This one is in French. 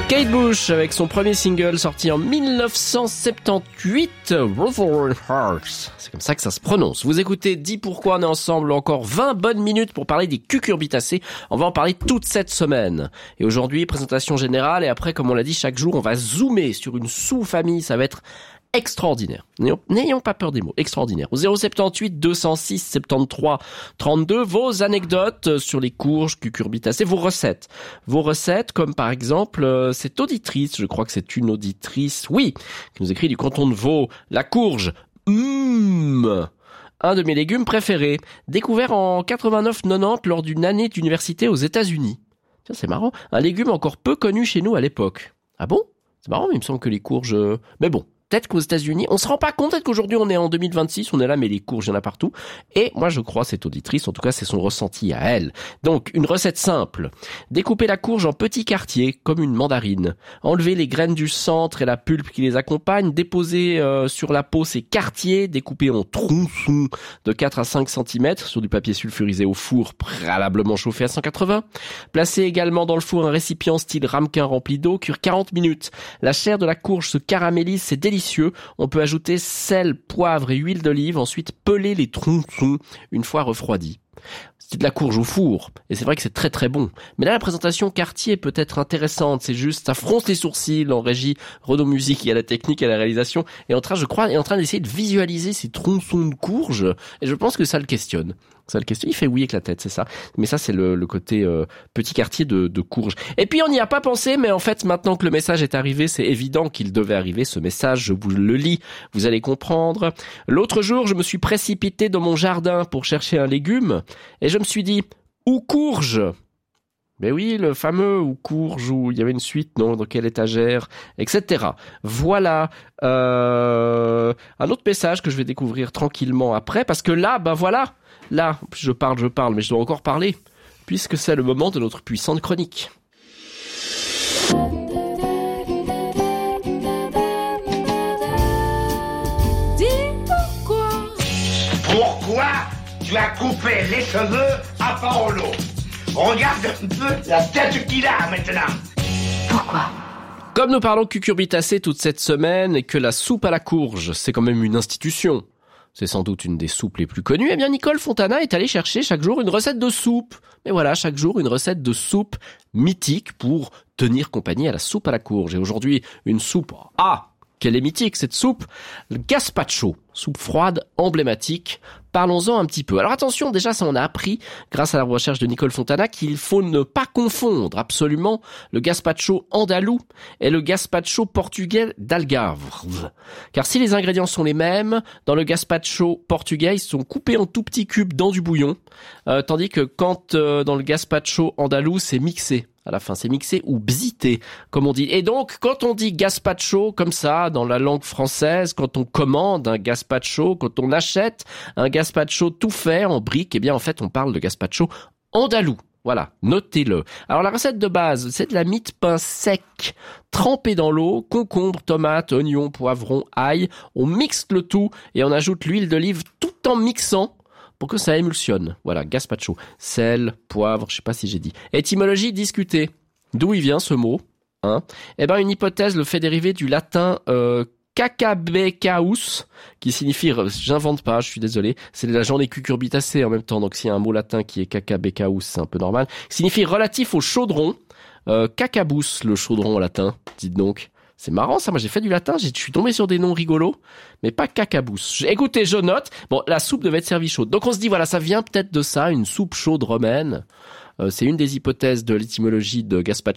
Kate Bush avec son premier single sorti en 1978, Wuthering Heights. C'est comme ça que ça se prononce. Vous écoutez Dis pourquoi, on est ensemble encore 20 bonnes minutes pour parler des cucurbitacées. On va en parler toute cette semaine. Et aujourd'hui, présentation générale et après, comme on l'a dit, chaque jour, on va zoomer sur une sous-famille. Ça va être extraordinaire. N'ayons pas peur des mots. Extraordinaire. Au 078 206 73 32, vos anecdotes sur les courges, cucurbitacées, vos recettes. Vos recettes, comme par exemple, cette auditrice, je crois que c'est une auditrice, oui, qui nous écrit du canton de Vaud, la courge. Un de mes légumes préférés, découvert en 89-90 lors d'une année d'université aux États-Unis. Tiens, c'est marrant. Un légume encore peu connu chez nous à l'époque. Ah bon? C'est marrant, mais il me semble que les courges... Mais bon. Peut-être qu'aux États-Unis, on se rend pas compte, peut-être qu'aujourd'hui on est en 2026, on est là, mais les courges, il y en a partout. Et moi, je crois cette auditrice, en tout cas, c'est son ressenti à elle. Donc, une recette simple. Découper la courge en petits quartiers, comme une mandarine. Enlever les graines du centre et la pulpe qui les accompagne. Déposer sur la peau ces quartiers, découpés en tronçons de 4 à 5 cm sur du papier sulfurisé au four, préalablement chauffé à 180. Placer également dans le four un récipient style ramequin rempli d'eau, cuire 40 minutes. La chair de la courge se caramélise, c'est délicieux. On peut ajouter sel, poivre et huile d'olive, ensuite peler les tronçons une fois refroidis. C'est de la courge au four, et c'est vrai que c'est très très bon. Mais là, la présentation quartier peut être intéressante, c'est juste, ça fronce les sourcils en régie. Renaud Musique, il y a la technique, il y a la réalisation, et je crois, est en train d'essayer de visualiser ces tronçons de courge, et je pense que ça le questionne. Il fait oui avec la tête, c'est ça. Mais ça, c'est le côté petit quartier de courge. Et puis, on n'y a pas pensé, mais en fait, maintenant que le message est arrivé, c'est évident qu'il devait arriver. Ce message, je vous le lis, vous allez comprendre. L'autre jour, je me suis précipité dans mon jardin pour chercher un légume, et je me suis dit, où courge? Ben oui, le fameux ou courge, où il y avait une suite, non, dans quelle étagère, etc. Voilà un autre message que je vais découvrir tranquillement après, parce que là, ben voilà, là, je parle, mais je dois encore parler, puisque c'est le moment de notre puissante chronique. Pourquoi tu as coupé les cheveux à Paolo? Regarde un peu la tête qu'il a maintenant. Pourquoi? Comme nous parlons cucurbitacées toute cette semaine et que la soupe à la courge, c'est quand même une institution, c'est sans doute une des soupes les plus connues, eh bien Nicole Fontana est allée chercher chaque jour une recette de soupe. Mais voilà, chaque jour une recette de soupe mythique pour tenir compagnie à la soupe à la courge. Et aujourd'hui, une soupe... quelle est mythique cette soupe? Le gazpacho, soupe froide emblématique. Parlons-en un petit peu. Alors attention, déjà ça on a appris, grâce à la recherche de Nicole Fontana, qu'il faut ne pas confondre absolument le gazpacho andalou et le gazpacho portugais d'Algarve. Car si les ingrédients sont les mêmes, dans le gazpacho portugais, ils sont coupés en tout petits cubes dans du bouillon, tandis que quand dans le gazpacho andalou, c'est mixé. À la fin, c'est mixé ou bzité, comme on dit. Et donc, quand on dit gazpacho, comme ça, dans la langue française, quand on commande un gazpacho, quand on achète un gazpacho tout fait en briques, eh bien, en fait, on parle de gazpacho andalou. Voilà, notez-le. Alors, la recette de base, c'est de la mie de pain sec, trempée dans l'eau, concombre, tomate, oignon, poivron, ail. On mixe le tout et on ajoute l'huile d'olive tout en mixant pour que ça émulsionne. Voilà, gazpacho. Sel, poivre, je sais pas si j'ai dit. Étymologie discutée. D'où il vient ce mot, hein? Eh ben, une hypothèse le fait dériver du latin cacabecaus, qui signifie, j'invente pas, je suis désolé, c'est la journée cucurbitacée en même temps, donc s'il y a un mot latin qui est cacabecaus, c'est un peu normal, signifie relatif au chaudron, cacabus, le chaudron en latin, dites donc. C'est marrant ça, moi j'ai fait du latin, je suis tombé sur des noms rigolos, mais pas cacabous. Écoutez, je note, bon, la soupe devait être servie chaude. Donc on se dit, voilà, ça vient peut-être de ça, une soupe chaude romaine. C'est une des hypothèses de l'étymologie de gazpacho.